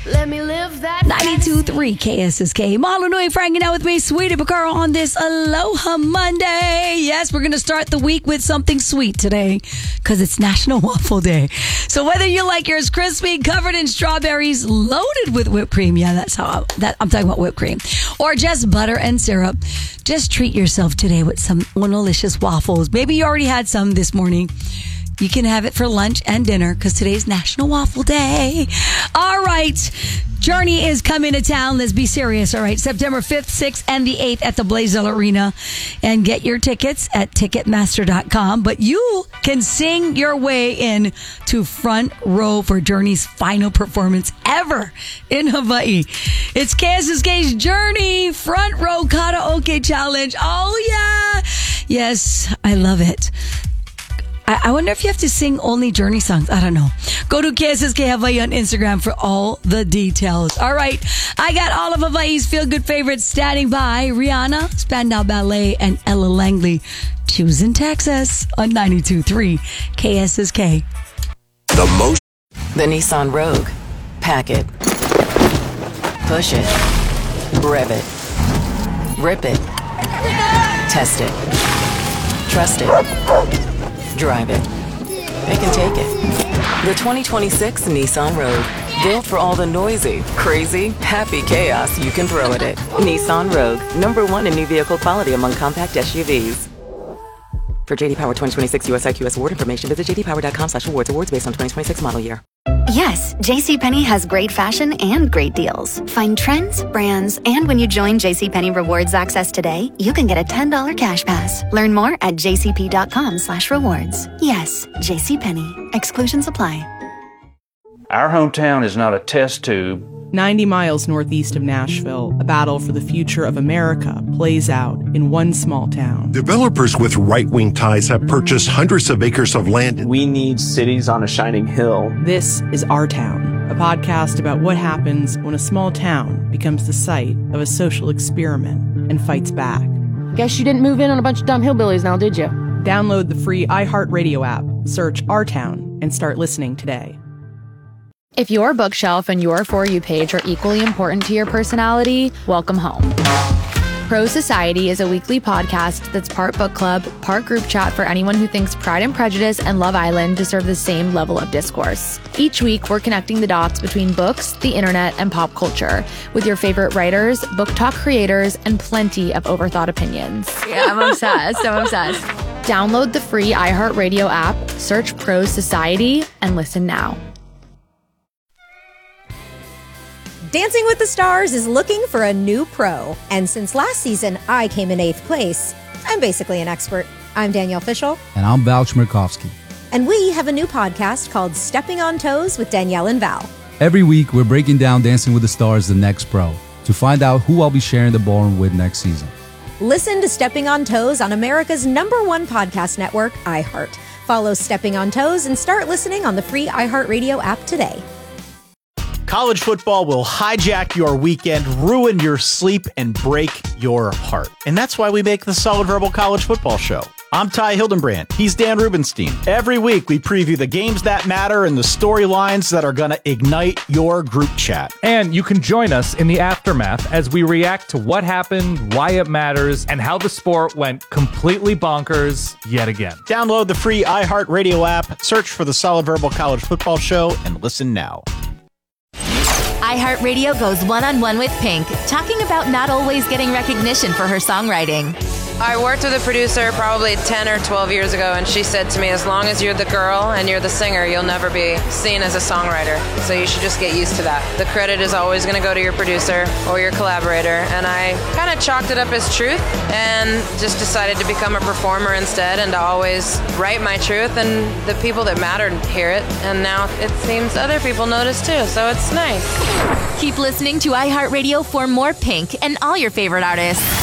Let me live that 92.3 KSSK. Mahalo nui for hanging out with me, Sweetie Picaro, on this Aloha Monday. Yes, we're going to start the week with something sweet today because it's National Waffle Day. So whether you like yours crispy, covered in strawberries, loaded with whipped cream, yeah, that's how I'm talking about whipped cream, or just butter and syrup, just treat yourself today with some delicious waffles. Maybe you already had some this morning. You can have it for lunch and dinner because today's National Waffle Day. All right. Journey is coming to town. Let's be serious. All right. September 5th, 6th, and the 8th at the Blaisdell Arena. And get your tickets at Ticketmaster.com. But you can sing your way in to front row for Journey's final performance ever in Hawaii. It's KSSK's Journey Front Row Karaoke Challenge. Oh, yeah. Yes, I love it. I wonder if you have to sing only Journey songs. I don't know. Go to KSSK Hawaii on Instagram for all the details. All right. I got all of Hawaii's feel-good favorites standing by. Rihanna, Spandau Ballet, and Ella Langley. Choosing Texas on 92.3 KSSK. The Nissan Rogue. Pack it. Push it. Rev it. Rip it. Test it. Trust it. Drive it. They can take it. The 2026 Nissan Rogue. Built for all the noisy, crazy, happy chaos you can throw at it. Nissan Rogue. #1 in new vehicle quality among compact SUVs. For JD Power 2026 US IQS award information, visit jdpower.com/awards. Awards based on 2026 model year. Yes, JCPenney has great fashion and great deals. Find trends, brands, and when you join JCPenney Rewards Access today, you can get a $10 cash pass. Learn more at jcp.com/rewards. Yes, JCPenney. Exclusions apply. Our hometown is not a test tube. 90 miles northeast of Nashville, a battle for the future of America plays out in one small town. Developers with right-wing ties have purchased hundreds of acres of land. We need cities on a shining hill. This is Our Town, a podcast about what happens when a small town becomes the site of a social experiment and fights back. Guess you didn't move in on a bunch of dumb hillbillies now, did you? Download the free iHeartRadio app, search Our Town, and start listening today. If your bookshelf and your For You page are equally important to your personality, welcome home. Pro Society is a weekly podcast that's part book club, part group chat for anyone who thinks Pride and Prejudice and Love Island deserve the same level of discourse. Each week, we're connecting the dots between books, the internet, and pop culture with your favorite writers, book talk creators, and plenty of overthought opinions. Yeah, I'm obsessed. Download the free iHeartRadio app, search Pro Society, and listen now. Dancing with the Stars is looking for a new pro. And since last season, I came in 8th place. I'm basically an expert. I'm Danielle Fishel. And I'm Val Chmerkovsky. And we have a new podcast called Stepping on Toes with Danielle and Val. Every week, we're breaking down Dancing with the Stars, the next pro, to find out who I'll be sharing the ballroom with next season. Listen to Stepping on Toes on America's #1 podcast network, iHeart. Follow Stepping on Toes and start listening on the free iHeartRadio app today. College football will hijack your weekend, ruin your sleep, and break your heart. And that's why we make the Solid Verbal College Football Show. I'm Ty Hildenbrand. He's Dan Rubenstein. Every week, we preview the games that matter and the storylines that are going to ignite your group chat. And you can join us in the aftermath as we react to what happened, why it matters, and how the sport went completely bonkers yet again. Download the free iHeartRadio app, search for the Solid Verbal College Football Show, and listen now. iHeartRadio goes one-on-one with Pink, talking about not always getting recognition for her songwriting. I worked with a producer probably 10 or 12 years ago, and she said to me, as long as you're the girl and you're the singer, you'll never be seen as a songwriter. So you should just get used to that. The credit is always going to go to your producer or your collaborator. And I kind of chalked it up as truth and just decided to become a performer instead and to always write my truth, and the people that mattered hear it. And now it seems other people notice too, so it's nice. Keep listening to iHeartRadio for more Pink and all your favorite artists.